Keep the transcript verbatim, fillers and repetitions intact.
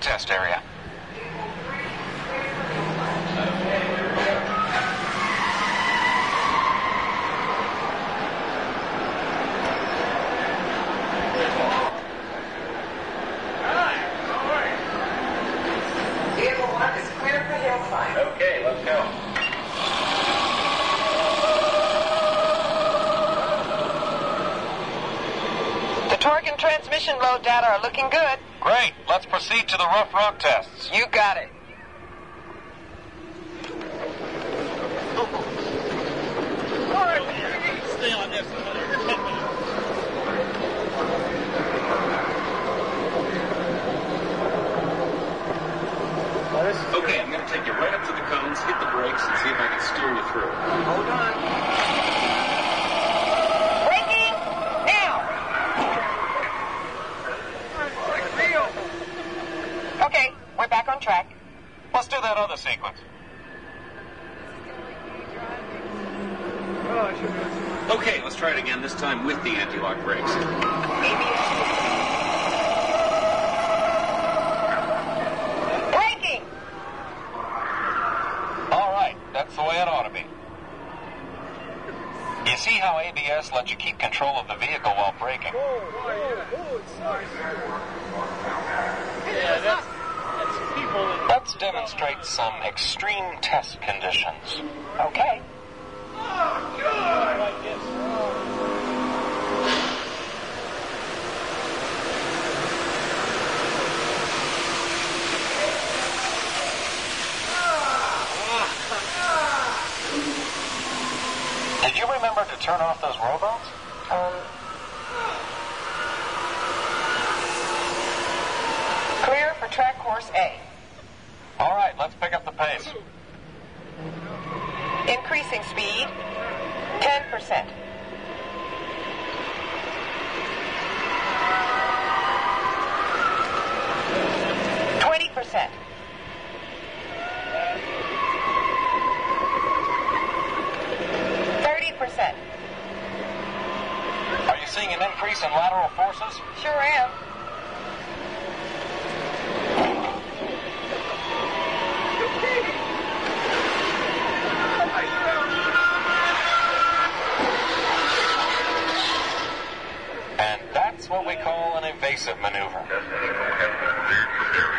test area. Okay, let's go. The torque and transmission load data are looking good. Great. Let's proceed to the rough road tests. You got it. All right, stay on this for another ten minutes. Okay, I'm going to take you right up to the cones, hit the brakes, and see if I can steer you through. Hold on. Braking! Now! Okay, we're back on track. Let's do that other sequence. Okay, let's try it again, this time with the anti-lock brakes. A B S. Braking! All right, that's the way it ought to be. You see how A B S lets you keep control of the vehicle while braking? Yeah, that's, that's people that... Let's demonstrate some extreme test conditions. Okay. like this. Did you remember to turn off those robots? Um. Clear for track course A. All right, let's pick up the pace. Increasing speed, ten percent. twenty percent. thirty percent. Are you seeing an increase in lateral forces? Sure am. And that's what we call an evasive maneuver.